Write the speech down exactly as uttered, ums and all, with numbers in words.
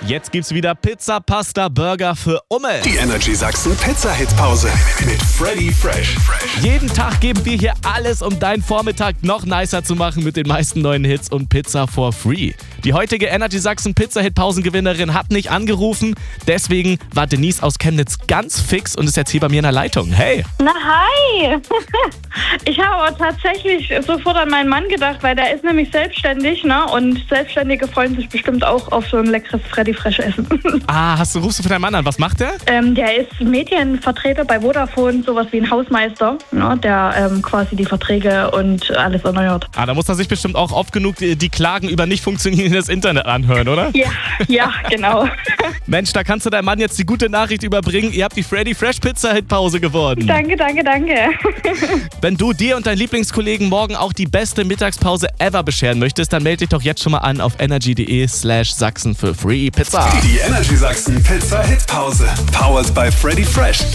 Jetzt gibt's wieder Pizza, Pasta, Burger für Umme. Die Energy Sachsen Pizza-Hit-Pause mit Freddy Fresh. Jeden Tag geben wir hier alles, um deinen Vormittag noch nicer zu machen mit den meisten neuen Hits und Pizza for free. Die heutige Energy Sachsen Pizza-Hit-Pausengewinnerin hat nicht angerufen. Deswegen war Denise aus Chemnitz ganz fix und ist jetzt hier bei mir in der Leitung. Hey! Na, hi! Ich habe aber tatsächlich sofort an meinen Mann gedacht, weil der ist nämlich selbstständig, ne? Und Selbstständige freuen sich bestimmt auch auf so ein leckeres Freddy Fresh Essen. Ah, hast du, rufst du für deinen Mann an? Was macht der? Ähm, der ist Medienvertreter bei Vodafone, sowas wie ein Hausmeister, ne? Der ähm, quasi die Verträge und alles erneuert. Ah, da muss er sich bestimmt auch oft genug die, die Klagen über nicht funktionierendes Internet anhören, oder? Ja, ja, genau. Mensch, da kannst du deinem Mann jetzt die gute Nachricht überbringen. Ihr habt die Freddy Fresh Pizza Hit-Pause gewonnen. Danke, danke, danke. Wenn du dir und deinen Lieblingskollegen morgen auch die beste Mittagspause ever bescheren möchtest, dann melde dich doch jetzt schon mal an auf energy.de slash Sachsen für Free Pizza. Die Energy Sachsen Pizza-Hit-Pause. Powered by Freddy Fresh.